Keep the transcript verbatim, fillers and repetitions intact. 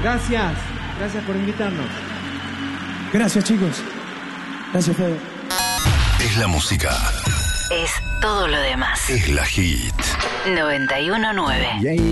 Gracias, gracias por invitarnos. Gracias, chicos. Gracias, Fede. Es la música. Es todo lo demás. Es la hit. noventa y uno nueve.